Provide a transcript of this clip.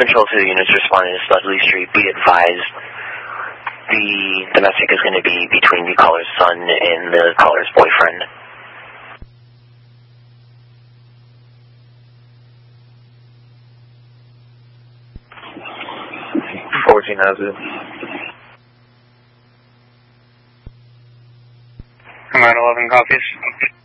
Control 2 units responding to Studley Street. Be advised, the domestic is going to be between the caller's son and the caller's boyfriend. Has it. Command 11 copies.